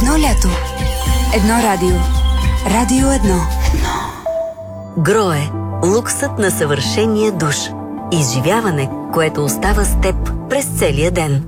Едно лято. Едно радио. Радио едно. Грое. Луксът на съвършения душ. Изживяване, което остава с теб през целия ден.